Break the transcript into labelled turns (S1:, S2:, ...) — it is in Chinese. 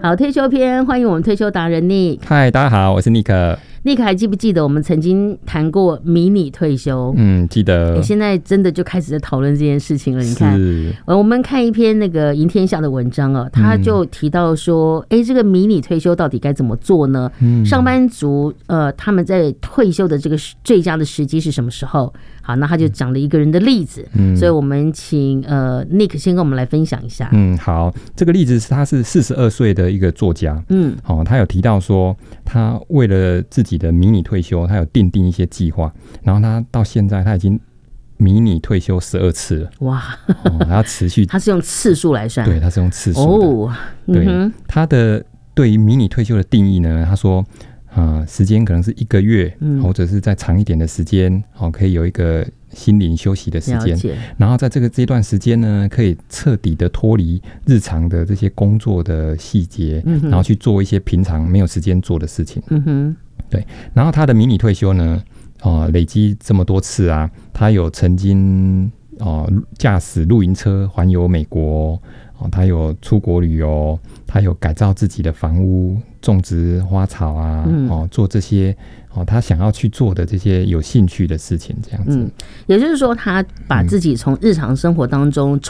S1: 好，退休篇，欢迎我们退休达人 Nick。
S2: 嗨，大家好，我是 Nick。
S1: Nick 还记不记得我们曾经谈过迷你退休？
S2: 记得。
S1: 现在真的就开始在讨论这件事情了。你看，我们看一篇那个赢天下的文章啊，他就提到说，这个迷你退休到底该怎么做呢？上班族他们在退休的这个最佳的时机是什么时候？好，那他就讲了一个人的例子，所以我们请Nick 先跟我们来分享一下。
S2: 好，这个例子他是42岁的一个作家，他有提到说，他为了自己的迷你退休，他有订定一些计划，然后他到现在他已经迷你退休12次了。哇！他要持续，
S1: 他是用次数来算，
S2: 对，他是用次数的。对，他的对于迷你退休的定义呢，他说。时间可能是1个月，或者是再长一点的时间，可以有一个心灵休息的时间。然后在这段时间呢，可以彻底的脱离日常的这些工作的细节，然后去做一些平常没有时间做的事情。对。然后他的迷你退休呢，累积这么多次啊，他有曾经驾驶露营车环游美国。他有出国旅游，他有改造自己的房屋，种植花草啊，做这些他想要去做的这些有兴趣的事情，这样子。
S1: 也就是说，他把自己从日常生活当中